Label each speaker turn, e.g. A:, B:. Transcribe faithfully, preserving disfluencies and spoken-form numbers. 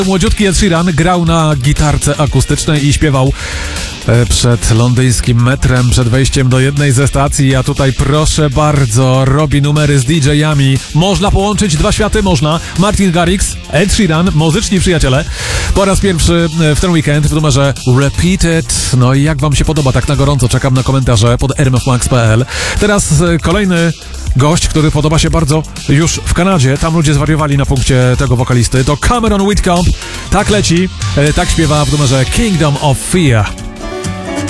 A: Młodziutki Ed Sheeran grał na gitarce akustycznej i śpiewał przed londyńskim metrem, przed wejściem do jednej ze stacji, a tutaj proszę bardzo, robi numery z didżejami. Można połączyć dwa światy? Można. Martin Garrix, Ed Sheeran, muzyczni przyjaciele. Po raz pierwszy w ten weekend w numerze Repeated. No i jak wam się podoba? Tak na gorąco czekam na komentarze pod r m f max kropka p l. Teraz kolejny gość, który podoba się bardzo już w Kanadzie. Tam ludzie zwariowali na punkcie tego wokalisty. To Cameron Whitcomb. Tak leci, tak śpiewa w numerze Kingdom of Fear.